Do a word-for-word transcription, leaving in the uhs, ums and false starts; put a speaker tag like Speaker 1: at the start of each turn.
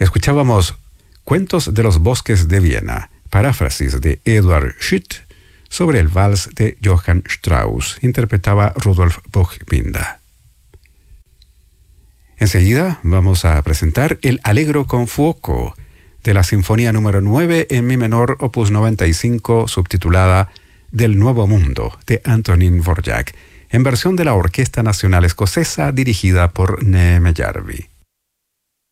Speaker 1: Escuchábamos Cuentos de los Bosques de Viena, paráfrasis de Eduard Schutt sobre el vals de Johann Strauss, interpretaba Rudolf Buchbinder. Enseguida vamos a presentar el Allegro con fuoco de la Sinfonía número nueve en mi menor, opus noventa y cinco, subtitulada Del Nuevo Mundo, de Antonín Dvořák, en versión de la Orquesta Nacional Escocesa dirigida por Neeme Järvi.